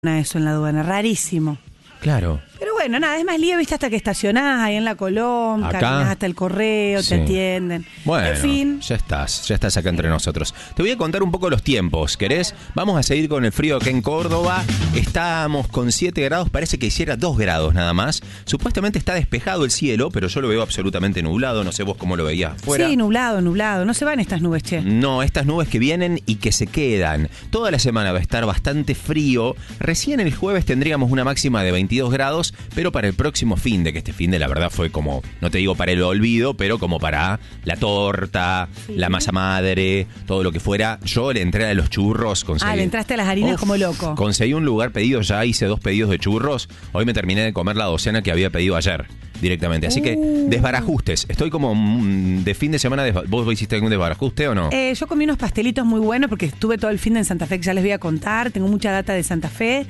eso en la aduana, rarísimo. Claro. Pero bueno, nada, es más lío, viste, hasta que estacionás ahí en la Colón, Acá, caminas hasta el correo, sí. te atienden. Bueno, en fin. ya estás acá entre nosotros. Te voy a contar un poco los tiempos, ¿querés? Vamos a seguir con el frío acá en Córdoba. Estamos con 7 grados, parece que hiciera 2 grados nada más. Supuestamente está despejado el cielo, pero yo lo veo absolutamente nublado. No sé vos cómo lo veías afuera. Sí, nublado. No se van estas nubes, che. No, estas nubes que vienen y que se quedan. Toda la semana va a estar bastante frío. Recién el jueves tendríamos una máxima de 22 grados, pero para el próximo fin de, que este fin de la verdad fue como, no te digo para el olvido, pero como para la torta, sí, la masa madre, todo lo que fuera. Yo le entré a los churros. Le entraste a las harinas como loco. Conseguí un lugar pedido ya, hice 2 pedidos de churros. Hoy me terminé de comer la docena que había pedido ayer directamente. Así que desbarajustes. Estoy como de fin de semana. ¿Vos hiciste algún desbarajuste o no? Yo comí unos pastelitos muy buenos porque estuve todo el fin de en Santa Fe, que ya les voy a contar. Tengo mucha data de Santa Fe.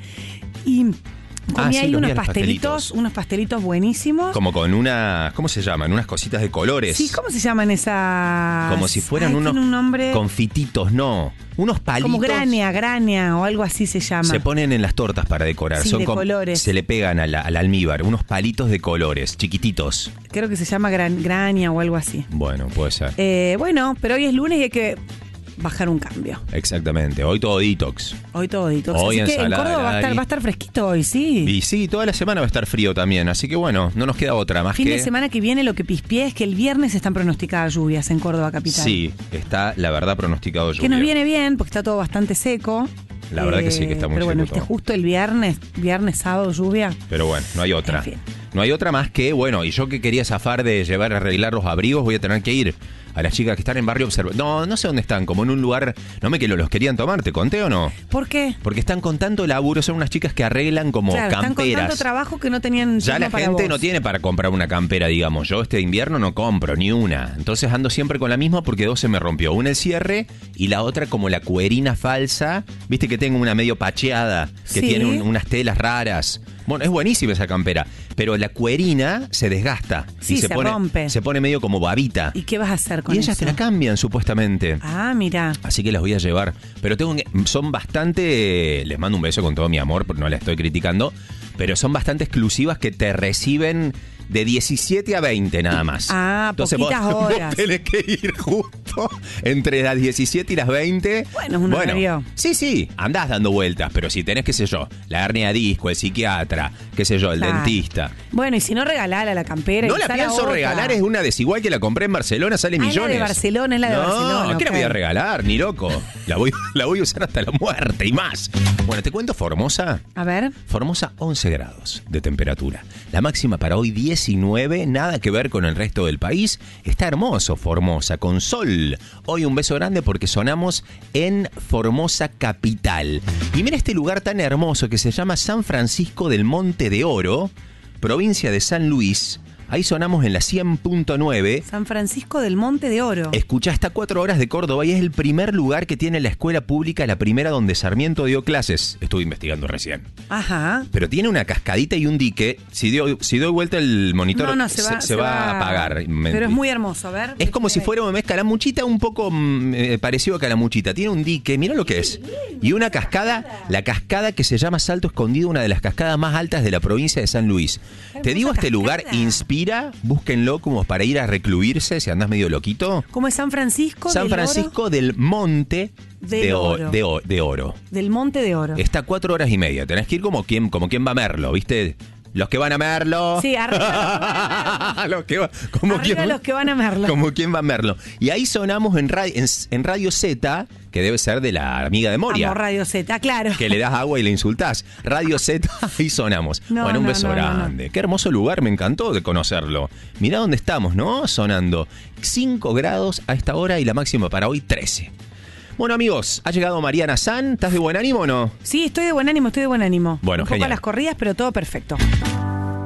Y comí ahí unos pastelitos buenísimos. Como con ¿cómo se llaman? Unas cositas de colores. Sí, ¿cómo se llaman esas? Como si fueran unos un nombre. Confititos, no. Unos palitos. Como grania o algo así se llama. Se ponen en las tortas para decorar. Sí, son de colores. Se le pegan al almíbar, unos palitos de colores, chiquititos. Creo que se llama grania o algo así. Bueno, puede ser. Bueno, pero hoy es lunes y hay que bajar un cambio. Exactamente, hoy todo detox. Hoy Hoy así que en Córdoba va a estar fresquito hoy, sí. Y sí, toda la semana va a estar frío también, así que bueno, no nos queda otra más fin de semana que viene lo que pispié es que el viernes están pronosticadas lluvias en Córdoba capital. Sí, está la verdad pronosticado lluvia. Que nos viene bien porque está todo bastante seco. La verdad que sí, que está muy seco. Pero bueno, todo. Justo el viernes, sábado, lluvia. Pero bueno, no hay otra. En fin. No hay otra más que, bueno, y yo que quería zafar de llevar a arreglar los abrigos, voy a tener que ir a las chicas que están en Barrio Observatorio. No sé dónde están, como en un lugar, no me que los querían tomar, ¿te conté o no? ¿Por qué? Porque están con tanto laburo, son unas chicas que arreglan como camperas. Están con tanto trabajo que no tenían ya la gente no tiene para comprar una campera, digamos. Yo este invierno no compro ni una. Entonces ando siempre con la misma porque 2 se me rompió. Una el cierre y la otra como la cuerina falsa. Viste que tengo una medio pacheada, que sí, tiene unas telas raras. Bueno, es buenísima esa campera, pero la cuerina se desgasta. Sí, y se rompe. Se pone medio como babita. ¿Y qué vas a hacer con eso? Y ellas te la cambian, supuestamente. Ah, mira. Así que las voy a llevar. Pero son bastante... Les mando un beso con todo mi amor, porque no la estoy criticando. Pero son bastante exclusivas que te reciben de 17 a 20 nada más. Ah, entonces poquitas horas. Vos tenés que ir justo entre las 17 y las 20. Bueno, es un horario. Sí, andás dando vueltas, pero si tenés, qué sé yo, la hernia de disco, el psiquiatra, qué sé yo, el dentista. Bueno, y si no, regalala la campera. No la pienso regalar, es una desigual que la compré en Barcelona, sale millones. La de Barcelona, es la de Barcelona. No, ¿qué la voy a regalar? Ni loco. La voy a usar hasta la muerte y más. Bueno, te cuento Formosa. A ver. Formosa, 11 grados de temperatura. La máxima para hoy, 19, nada que ver con el resto del país. Está hermoso Formosa, con sol. Hoy un beso grande porque sonamos en Formosa capital. Y mira este lugar tan hermoso que se llama San Francisco del Monte de Oro, provincia de San Luis. Ahí sonamos en la 100.9. San Francisco del Monte de Oro. Escuchá, está a 4 horas de Córdoba y es el primer lugar que tiene la escuela pública, la primera donde Sarmiento dio clases. Estuve investigando recién. Ajá. Pero tiene una cascadita y un dique. Si doy vuelta el monitor, se va a apagar. Pero es muy hermoso, a ver. Es como si fuera una Calamuchita, un poco parecido a Calamuchita. Tiene un dique, mira lo que es. Y una cascada, la cascada que se llama Salto Escondido, una de las cascadas más altas de la provincia de San Luis. Te digo, este lugar inspira. Búsquenlo como para ir a recluirse si andás medio loquito. ¿Cómo es San Francisco? San Francisco del Monte de Oro. Del Monte de Oro. Está a 4 horas y media. Tenés que ir como quien va a Merlo, ¿viste? Los que van a Merlo. Sí, arriba los que van a Merlo. Como quien va a Merlo. Y ahí sonamos en Radio Z, que debe ser de la amiga de Moria. Amo Radio Z, claro. Que le das agua y le insultás. Radio Z, ahí sonamos. Bueno, un beso grande. Qué hermoso lugar, me encantó de conocerlo. Mirá dónde estamos, ¿no? Sonando 5 grados a esta hora y la máxima para hoy 13. Bueno, amigos, ha llegado Mariana San. ¿Estás de buen ánimo o no? Sí, estoy de buen ánimo. Bueno, un poco a las corridas, pero todo perfecto.